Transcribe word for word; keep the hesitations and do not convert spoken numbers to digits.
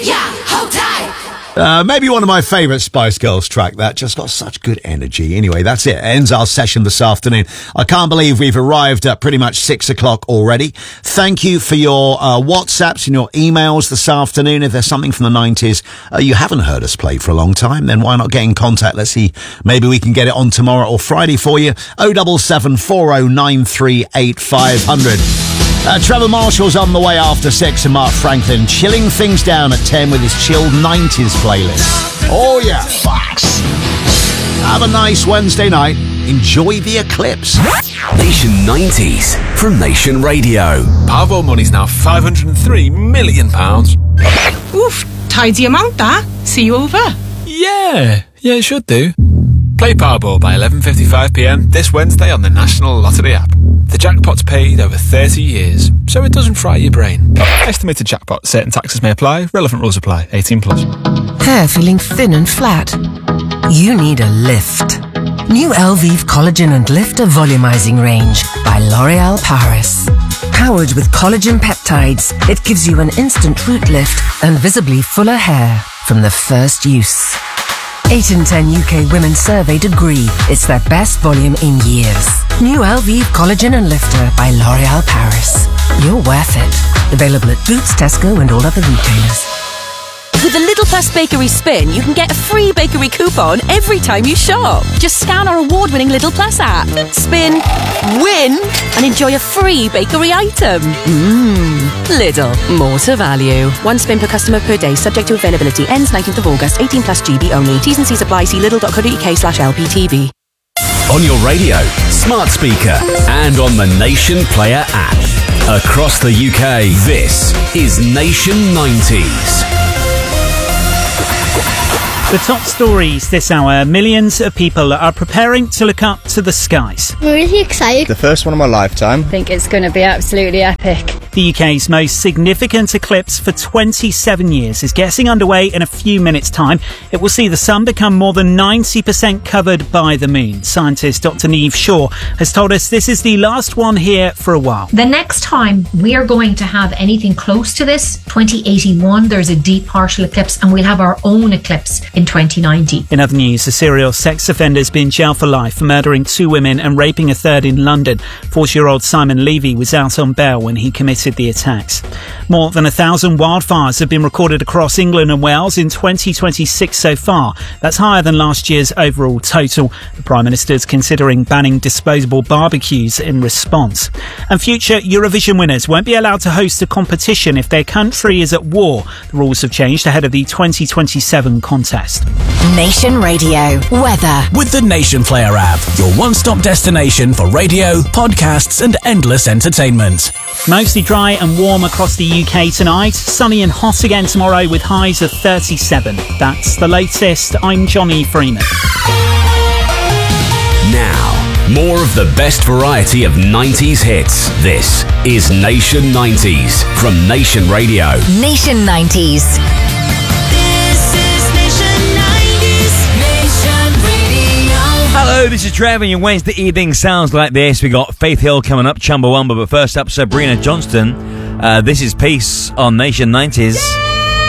Yeah, hold tight. Uh, maybe one of my favourite Spice Girls track. That just got such good energy. Anyway, that's it. it. Ends our session this afternoon. I can't believe we've arrived at pretty much six o'clock already. Thank you for your uh, WhatsApps and your emails this afternoon. If there's something from the nineties uh, you haven't heard us play for a long time, then why not get in contact? Let's see. Maybe we can get it on tomorrow or Friday for you. oh double seven four oh nine three eight five hundred. Uh, Trevor Marshall's on the way after six, and Mark Franklin chilling things down at ten with his chilled nineties playlist. Oh yeah, facts. Have a nice Wednesday night. Enjoy the eclipse. Nation nineties from Nation Radio. Powerball money's now five hundred and three million pounds. Oof, tidy amount that. See you over. Yeah, yeah, it should do. Play Powerball by eleven fifty-five p m this Wednesday on the National Lottery app. The jackpot's paid over thirty years, so it doesn't fry your brain. Estimated jackpot. Certain taxes may apply. Relevant rules apply. eighteen plus. Hair feeling thin and flat? You need a lift. New Elvive Collagen and Lifter Volumizing Range by L'Oréal Paris. Powered with collagen peptides, it gives you an instant root lift and visibly fuller hair from the first use. eight in ten U K women surveyed agree it's their best volume in years. New Elvive Collagen and Lifter by L'Oréal Paris. You're worth it. Available at Boots, Tesco and all other retailers. With the Little Plus Bakery Spin, you can get a free bakery coupon every time you shop. Just scan our award-winning Little Plus app, spin, win, and enjoy a free bakery item. Mmm, Lidl, more to value. One spin per customer per day, subject to availability. Ends nineteenth of August, eighteen plus G B only. T's and C's apply. See lidl dot co dot uk slash L P T V. On your radio, smart speaker, and on the Nation Player app. Across the U K, this is Nation nineties. The top stories this hour. Millions of people are preparing to look up to the skies. I'm really excited. The first one of my lifetime. I think it's going to be absolutely epic. The U K's most significant eclipse for twenty-seven years is getting underway in a few minutes' time. It will see the sun become more than ninety percent covered by the moon. Scientist Doctor Niamh Shaw has told us this is the last one here for a while. The next time we are going to have anything close to this, twenty eighty-one, there's a deep partial eclipse, and we'll have our own eclipse in twenty ninety. In other news, a serial sex offender has been jailed for life for murdering two women and raping a third in London. forty-year-old Simon Levy was out on bail when he committed the attacks. More than a thousand wildfires have been recorded across England and Wales in twenty twenty-six so far. That's higher than last year's overall total. The Prime Minister is considering banning disposable barbecues in response. And future Eurovision winners won't be allowed to host a competition if their country is at war. The rules have changed ahead of the twenty twenty-seven contest. Nation Radio weather With the Nation Player app, your one-stop destination for radio, podcasts and endless entertainment. Mostly dry and warm across the U K tonight. Sunny and hot again tomorrow with highs of thirty-seven. That's the latest. I'm Johnny Freeman. Now, more of the best variety of nineties hits. This is Nation nineties from Nation Radio. Nation nineties. Hello, this is Trevor, and your Wednesday evening sounds like this. We got Faith Hill coming up, Chumbawamba, but first up, Sabrina Johnston. Uh, this is Peace on Nation nineties.